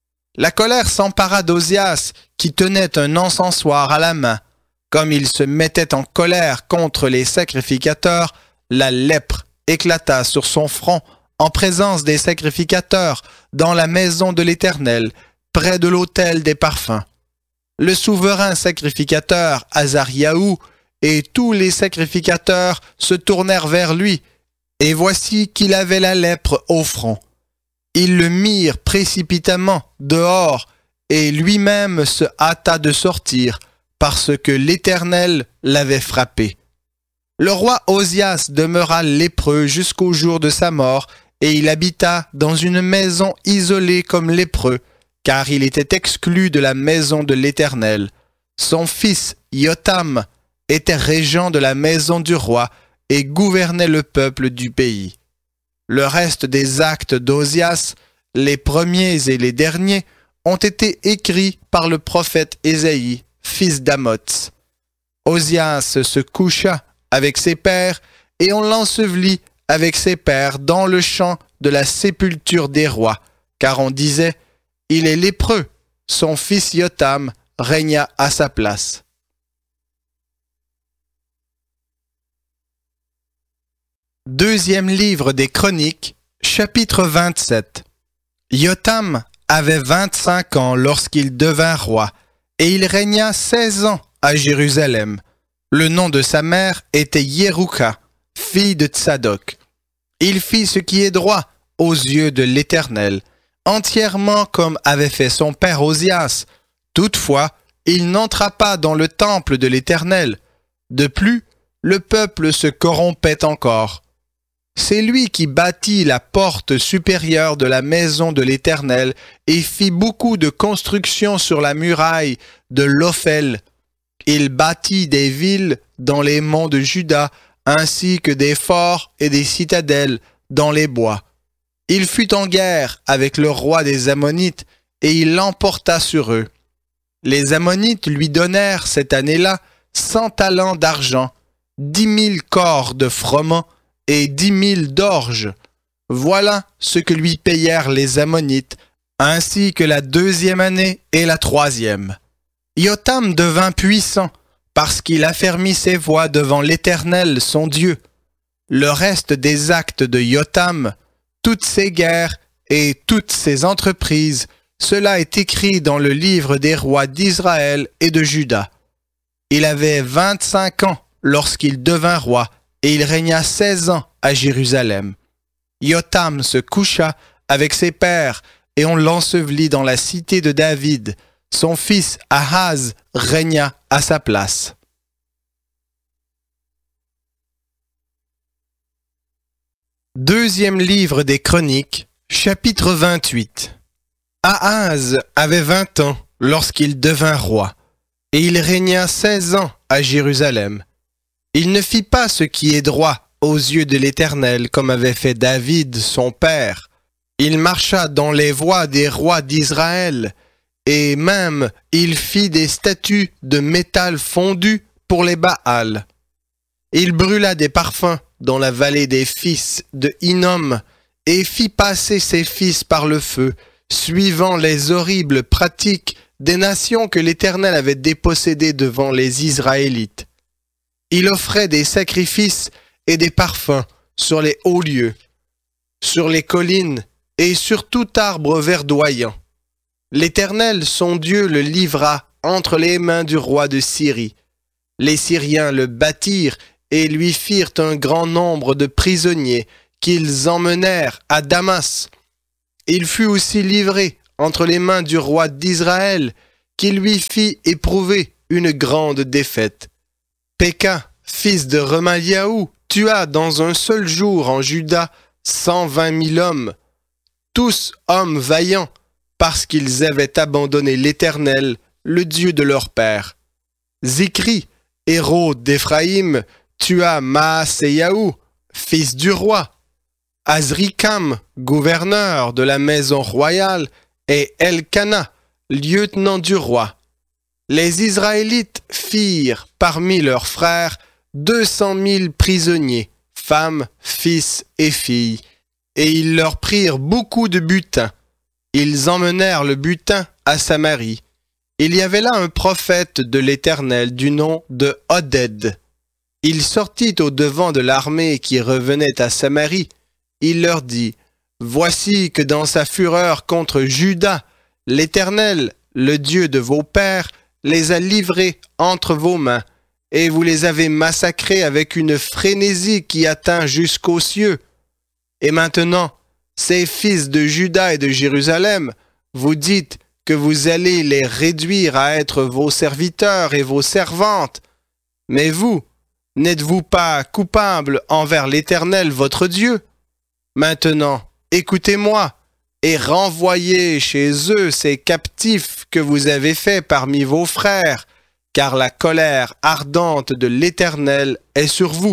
Speaker 1: La colère s'empara d'Osias, qui tenait un encensoir à la main. Comme il se mettait en colère contre les sacrificateurs, la lèpre éclata sur son front en présence des sacrificateurs dans la maison de l'Éternel, près de l'autel des parfums. Le souverain sacrificateur Azariahu et tous les sacrificateurs se tournèrent vers lui, et voici qu'il avait la lèpre au front. Ils le mirent précipitamment dehors, et lui-même se hâta de sortir, parce que l'Éternel l'avait frappé. Le roi Osias demeura lépreux jusqu'au jour de sa mort, et il habita dans une maison isolée comme lépreux, car il était exclu de la maison de l'Éternel. Son fils Yotam était régent de la maison du roi et gouvernait le peuple du pays. Le reste des actes d'Osias, les premiers et les derniers, ont été écrits par le prophète Ésaïe, fils d'Amoz. Osias se coucha avec ses pères et on l'ensevelit avec ses pères dans le champ de la sépulture des rois, car on disait « Il est lépreux ». Son fils Yotam régna à sa place. Deuxième livre des Chroniques, chapitre 27. Yotam avait 25 ans lorsqu'il devint roi, et il régna 16 ans à Jérusalem. Le nom de sa mère était Yerouka, fille de Tsadok. Il fit ce qui est droit aux yeux de l'Éternel, entièrement comme avait fait son père Osias. Toutefois, il n'entra pas dans le temple de l'Éternel. De plus, le peuple se corrompait encore. C'est lui qui bâtit la porte supérieure de la maison de l'Éternel et fit beaucoup de constructions sur la muraille de l'Ophel. Il bâtit des villes dans les monts de Juda, ainsi que des forts et des citadelles dans les bois. Il fut en guerre avec le roi des Ammonites et il l'emporta sur eux. Les Ammonites lui donnèrent cette année-là 100 talents d'argent, 10 000 corps de froment et 10 000 d'orge. Voilà ce que lui payèrent les Ammonites, ainsi que la deuxième année et la troisième. Yotam devint puissant, parce qu'il affermit ses voies devant l'Éternel son Dieu. Le reste des actes de Yotam, toutes ses guerres et toutes ses entreprises, cela est écrit dans le livre des rois d'Israël et de Juda. Il avait 25 ans lorsqu'il devint roi, et il régna 16 ans à Jérusalem. Yotam se coucha avec ses pères, et on l'ensevelit dans la cité de David. Son fils Ahaz régna à sa place. Deuxième livre des Chroniques, chapitre 28. Ahaz avait 20 ans lorsqu'il devint roi, et il régna 16 ans à Jérusalem. Il ne fit pas ce qui est droit aux yeux de l'Éternel, comme avait fait David son père. Il marcha dans les voies des rois d'Israël, et même il fit des statues de métal fondu pour les Baals. Il brûla des parfums dans la vallée des fils de Hinnom, et fit passer ses fils par le feu, suivant les horribles pratiques des nations que l'Éternel avait dépossédées devant les Israélites. Il offrait des sacrifices et des parfums sur les hauts lieux, sur les collines et sur tout arbre verdoyant. L'Éternel, son Dieu, le livra entre les mains du roi de Syrie. Les Syriens le battirent et lui firent un grand nombre de prisonniers qu'ils emmenèrent à Damas. Il fut aussi livré entre les mains du roi d'Israël, qui lui fit éprouver une grande défaite. Péka, fils de Remaliaou, tua dans un seul jour en Juda 120 000 hommes, tous hommes vaillants, parce qu'ils avaient abandonné l'Éternel, le Dieu de leur père. Zikri, héros d'Éphraïm, tua Maaseyahu, fils du roi. Azrikam, gouverneur de la maison royale, et Elkana, lieutenant du roi. Les Israélites firent parmi leurs frères 200 000 prisonniers, femmes, fils et filles, et ils leur prirent beaucoup de butin. Ils emmenèrent le butin à Samarie. Il y avait là un prophète de l'Éternel du nom de Oded. Il sortit au-devant de l'armée qui revenait à Samarie. Il leur dit, « Voici que dans sa fureur contre Juda, l'Éternel, le Dieu de vos pères, les a livrés entre vos mains, et vous les avez massacrés avec une frénésie qui atteint jusqu'aux cieux. Et maintenant, ces fils de Juda et de Jérusalem, vous dites que vous allez les réduire à être vos serviteurs et vos servantes. Mais vous, n'êtes-vous pas coupables envers l'Éternel votre Dieu? Maintenant, écoutez-moi, et renvoyez chez eux ces captifs que vous avez faits parmi vos frères, car la colère ardente de l'Éternel est sur vous. »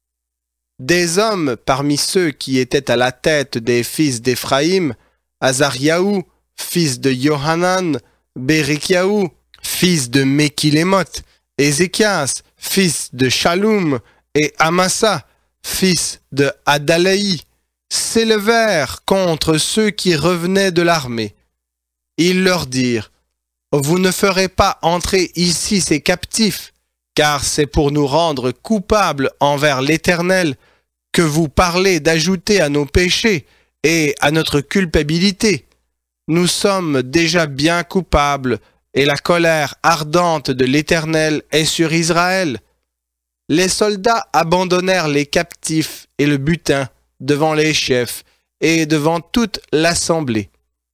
Speaker 1: Des hommes parmi ceux qui étaient à la tête des fils d'Éphraïm, Azariahu, fils de Yohanan, Bérekiahu, fils de Mekilémoth, Ézéchias, fils de Shaloum, et Amasa, fils de Adalaï, s'élevèrent contre ceux qui revenaient de l'armée. Ils leur dirent, « Vous ne ferez pas entrer ici ces captifs, car c'est pour nous rendre coupables envers l'Éternel que vous parlez d'ajouter à nos péchés et à notre culpabilité. Nous sommes déjà bien coupables, et la colère ardente de l'Éternel est sur Israël. » Les soldats abandonnèrent les captifs et le butin devant les chefs et devant toute l'assemblée.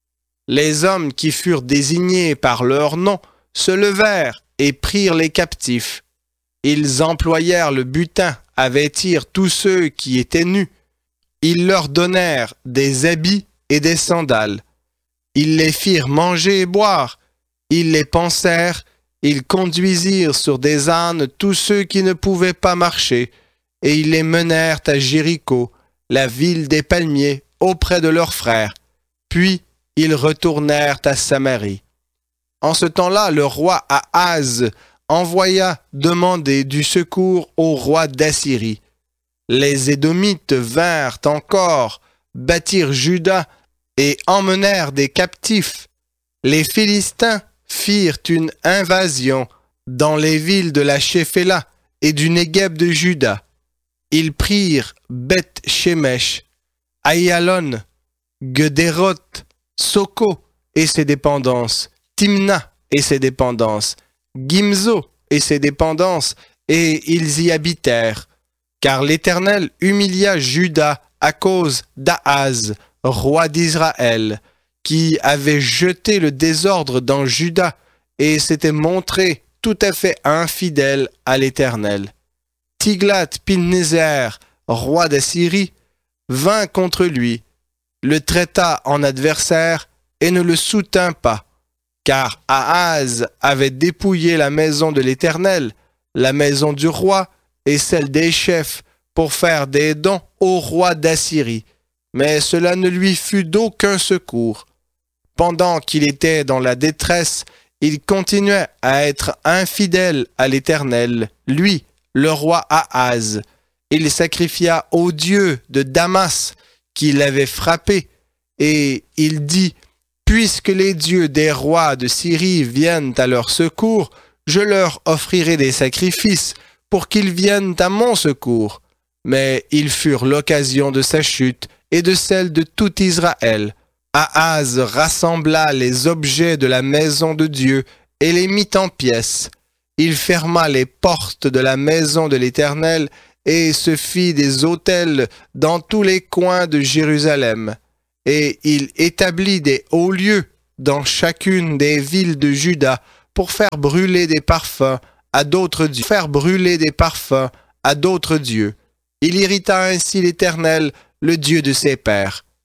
Speaker 1: Les hommes qui furent désignés par leur nom se levèrent et prirent les captifs. Ils employèrent le butin à vêtir tous ceux qui étaient nus. Ils leur donnèrent des habits et des sandales. Ils les firent manger et boire. Ils les pansèrent. Ils conduisirent sur des ânes tous ceux qui ne pouvaient pas marcher, et ils les menèrent à Jéricho, la ville des palmiers, auprès de leurs frères. Puis ils retournèrent à Samarie. En ce temps-là, le roi Ahaz envoya demander du secours au roi d'Assyrie. Les Édomites vinrent encore, battirent Juda et emmenèrent des captifs. Les Philistins firent une invasion dans les villes de la Shéphéla et du Négueb de Juda. Ils prirent Beth-Shemesh, Aïalon, Gederoth, Soko et ses dépendances, Timna et ses dépendances, Gimzo et ses dépendances, et ils y habitèrent. Car l'Éternel humilia Juda à cause d'Ahaz, roi d'Israël, qui avait jeté le désordre dans Juda et s'était montré tout à fait infidèle à l'Éternel. Tiglath-Pilnéser, roi d'Assyrie, vint contre lui, le traita en adversaire et ne le soutint pas, car Ahaz avait dépouillé la maison de l'Éternel, la maison du roi et celle des chefs, pour faire des dons au roi d'Assyrie, mais cela ne lui fut d'aucun secours. Pendant qu'il était dans la détresse, il continuait à être infidèle à l'Éternel, lui, le roi Ahaz. Il sacrifia au dieu de Damas, qui l'avait frappé, et il dit, « Puisque les dieux des rois de Syrie viennent à leur secours, je leur offrirai des sacrifices pour qu'ils viennent à mon secours. » Mais ils furent l'occasion de sa chute et de celle de tout Israël. Ahaz rassembla les objets de la maison de Dieu et les mit en pièces. il ferma les portes de la maison de l'Éternel et se fit des autels dans tous les coins de Jérusalem. Et il établit des hauts lieux dans chacune des villes de Juda pour faire brûler des parfums à d'autres dieux. Il irrita ainsi l'Éternel, le Dieu de ses pères.